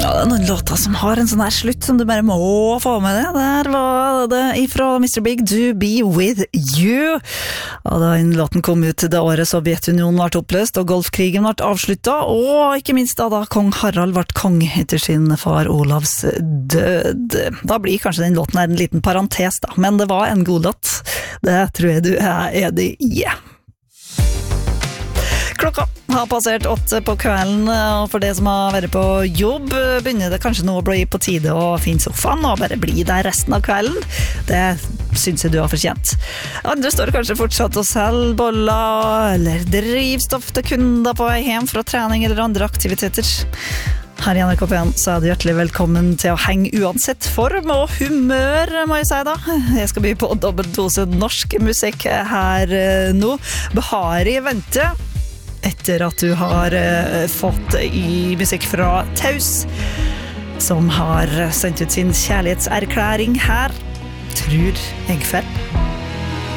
Ja, det noen låter som har en sånn her slutt som du bare må få med det. Der var det ifra Mr. Big, Do Be With You. Og da den låten kom ut det året Sovjetunionen ble oppløst og Golfkrigen ble avsluttet, og ikke minst da kong Harald ble kong etter sin far Olavs død. Da blir kanskje den låten her en liten parentes da, men det var en god låt. Det tror jeg du er enig i. Klokka har passert 8 på kvelden, og for det som har vært på jobb, begynner det kanskje nå å bli på tide å finne sofaen og bare bli der resten av kvelden. Det synes jeg du har fortjent. Andre står kanskje fortsatt og selger boller eller drivstoff til kunder på vei hjem fra trening eller andre aktiviteter. Her i NRK P1 så er du hjertelig velkommen til å henge uansett form og humør, må jeg si da. Jeg skal by på dobbeltdose norsk musikk her nå. Behari vente etter at du har fått i musikk fra Taus, som har sendt ut sin kjærlighetserklæring her, tror jeg for.